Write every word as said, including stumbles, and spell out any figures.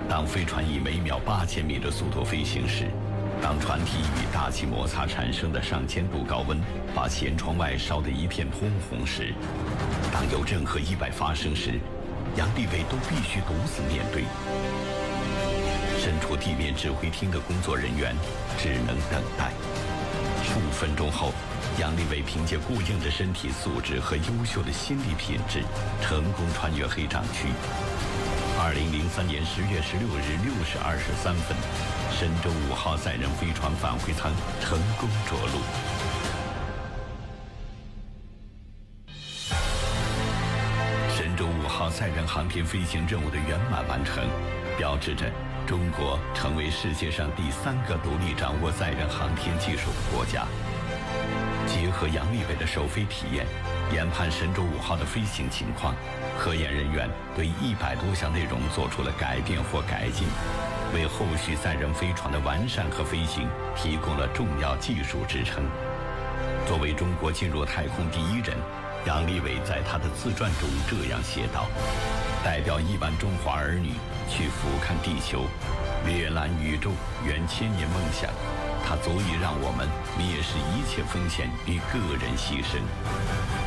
当飞船以每秒八千米的速度飞行时，当船体与大气摩擦产生的上千度高温把舷窗外烧得一片通红时，当有任何意外发生时，杨利伟都必须独自面对。身处地面指挥厅的工作人员只能等待。数分钟后，杨利伟凭借过硬的身体素质和优秀的心理品质，成功穿越黑障区。二零零三年十月十六日六时二十三分，神舟五号载人飞船返回舱成功着陆。神舟五号载人航天飞行任务的圆满完成，标志着中国成为世界上第三个独立掌握载人航天技术的国家。结合杨利伟的首飞体验，研判神舟五号的飞行情况，科研人员对一百多项内容做出了改变或改进，为后续载人飞船的完善和飞行提供了重要技术支撑。作为中国进入太空第一人，杨利伟在他的自传中这样写道：代表亿万中华儿女去俯瞰地球，阅览宇宙，圆千年梦想，它足以让我们蔑视一切风险与个人牺牲。